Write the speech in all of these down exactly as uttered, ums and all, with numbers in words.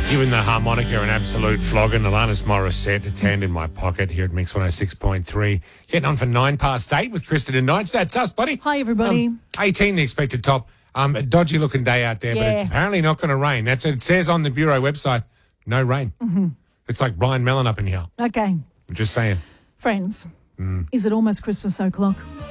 Giving the harmonica an absolute flogging. Alanis Morissette, It's Hand in My Pocket here at Mix one oh six point three. Getting on for nine past eight with Kristen and Nige. That's us, buddy. Hi, everybody. Um, eighteen, the expected top. Um, a dodgy looking day out there, Yeah. but it's apparently not going to rain. That's it says on the Bureau website, no rain. Mm-hmm. It's like Brian Mellon up in here. Okay. I'm just saying. Friends, mm. is it almost Christmas o'clock?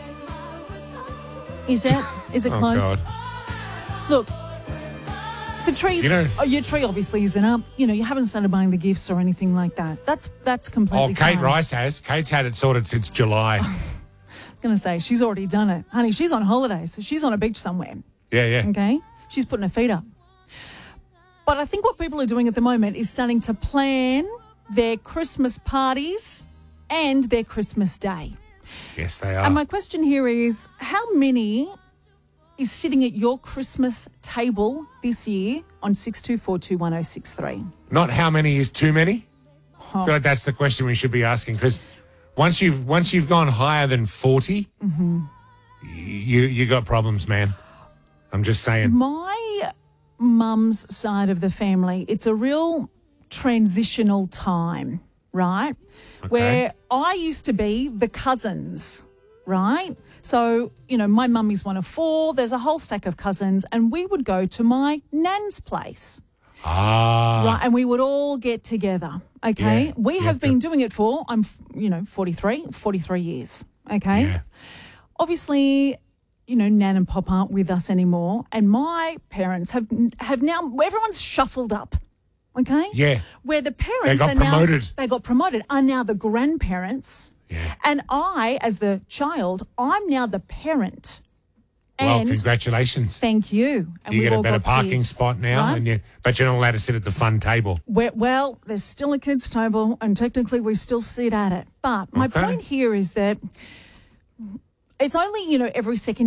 Is it? Is it Oh, close? God. Look, the trees, You know- oh, your tree obviously isn't up. You know, you haven't started buying the gifts or anything like that. That's that's completely Oh, Kate fine. Rice has. Kate's had it sorted since July. I was going to say, she's already done it. Honey, she's on holidays. She's on a beach somewhere. yeah, yeah. Okay? She's putting her feet up. But I think what people are doing at the moment is starting to plan their Christmas parties and their Christmas day. Yes, they are. And my question here is, how many is sitting at your Christmas table this year on six two four two one oh six three? Not how many is too many? Oh. I feel like that's the question we should be asking, because once you've once you've gone higher than forty, mm-hmm. you you got problems, man. I'm just saying. My mum's side of the family, it's a real transitional time, right? Okay. Where I used to be the cousins, right? So, you know, my mum is one of four. There's a whole stack of cousins, and we would go to my nan's place. Ah. Right, and we would all get together, okay? Yeah, we yeah, have been yeah. doing it for, I'm, you know, forty-three, forty-three years, okay? Yeah. Obviously, you know, Nan and Pop aren't with us anymore, and my parents have have now, everyone's shuffled up, okay? Yeah. Where the parents They got are now, promoted. they got promoted, are now the grandparents. Yeah. And I, as the child, I'm now the parent. Well, And congratulations. thank you. And You we've get a all better got parking kids, spot now, right? and you, but you're not allowed to sit at the fun table. We're, well, there's still a kids' table, and technically we still sit at it. But my Okay. point here is that it's only, you know, every second